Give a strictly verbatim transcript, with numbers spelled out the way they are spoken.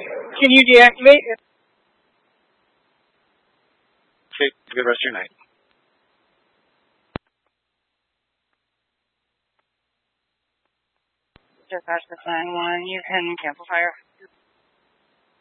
Can you deactivate? Okay, have a good rest of your night. Dispatch this nine one, you can cancel fire.